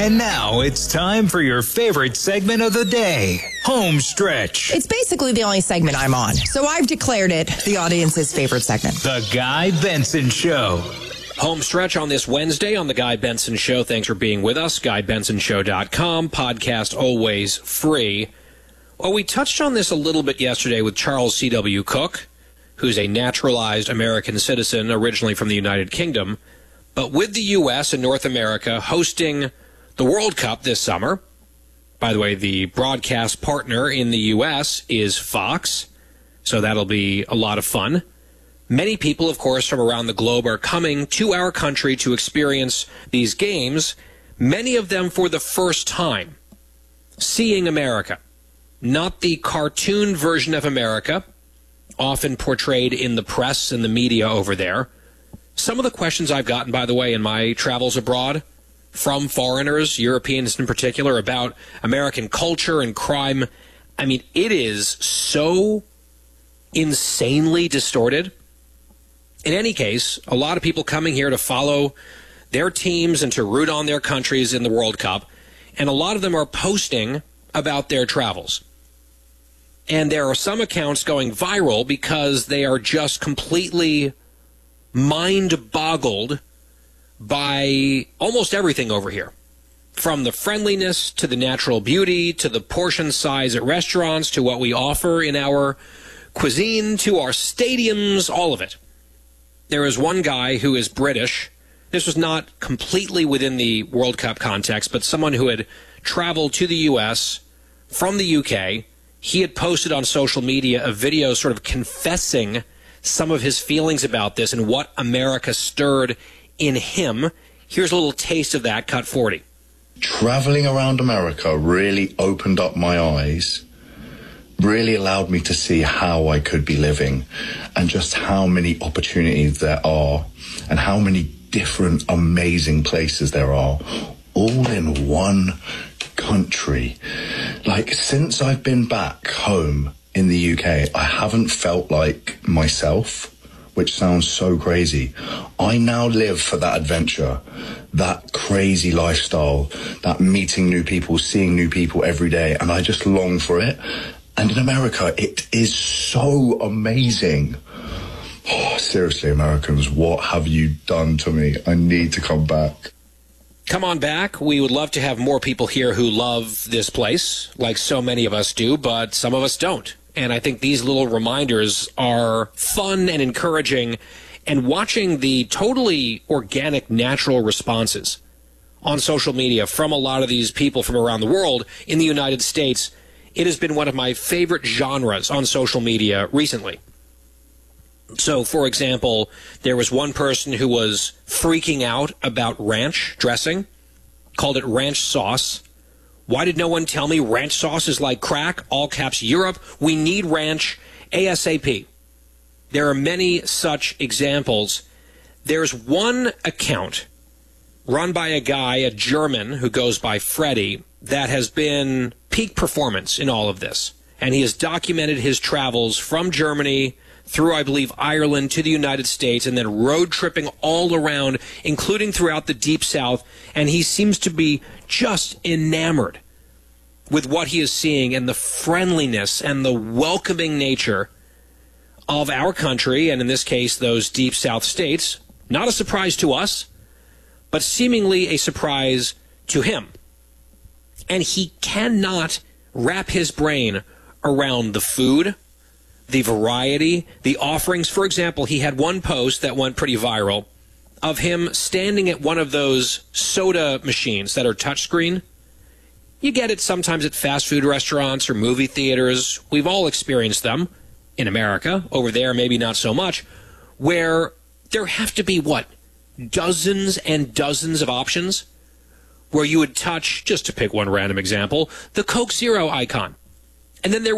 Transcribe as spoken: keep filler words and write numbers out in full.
And now it's time for your favorite segment of the day, Home Stretch. It's basically the only segment I'm on, so I've declared it the audience's favorite segment. The Guy Benson Show. Home Stretch on this Wednesday on The Guy Benson Show. Thanks for being with us. guy benson show dot com. Podcast always free. Well, we touched on this a little bit yesterday with Charles C W. Cook, who's a naturalized American citizen originally from the United Kingdom. But with the U S and North America hosting the World Cup this summer, by the way, the broadcast partner in the U S is Fox, so that'll be a lot of fun. Many people, of course, from around the globe are coming to our country to experience these games, many of them for the first time, seeing America. Not the cartoon version of America, often portrayed in the press and the media over there. Some of the questions I've gotten, by the way, in my travels abroad from foreigners, Europeans in particular, about American culture and crime, I mean, it is so insanely distorted. In any case, a lot of people coming here to follow their teams and to root on their countries in the World Cup, and a lot of them are posting about their travels. And there are some accounts going viral because they are just completely mind-boggled by almost everything over here. From the friendliness to the natural beauty to the portion size at restaurants to what we offer in our cuisine to our stadiums, all of it. There is one guy who is British. This was not completely within the World Cup context, but someone who had traveled to the U S from the U K. He had posted on social media a video sort of confessing some of his feelings about this and what America stirred in him. Here's a little taste of that, cut forty. Traveling around America really opened up my eyes, really allowed me to see how I could be living and just how many opportunities there are and how many different amazing places there are, all in one country. Like, since I've been back home in the U K, I haven't felt like myself, which sounds so crazy. I now live for that adventure, that crazy lifestyle, that meeting new people, seeing new people every day, and I just long for it. And in America, it is so amazing. Oh, seriously, Americans, what have you done to me? I need to come back. Come on back. We would love to have more people here who love this place, like so many of us do, but some of us don't. And I think these little reminders are fun and encouraging. And watching the totally organic, natural responses on social media from a lot of these people from around the world in the United States, it has been one of my favorite genres on social media recently. So, for example, there was one person who was freaking out about ranch dressing, called it ranch sauce. Why did no one tell me ranch sauce is like crack? All caps Europe. We need ranch ASAP. There are many such examples. There's one account run by a guy, a German, who goes by Freddy, that has been peak performance in all of this. And he has documented his travels from Germany through, I believe, Ireland to the United States, and then road tripping all around, including throughout the Deep South. And he seems to be just enamored with what he is seeing and the friendliness and the welcoming nature of our country, and in this case, those Deep South states. Not a surprise to us, but seemingly a surprise to him. And he cannot wrap his brain around the food, the variety, the offerings. For example, he had one post that went pretty viral of him standing at one of those soda machines that are touchscreen. You get it sometimes at fast food restaurants or movie theaters. We've all experienced them in America. Over there, maybe not so much, where there have to be, what, dozens and dozens of options where you would touch, just to pick one random example, the Coke Zero icon. And then there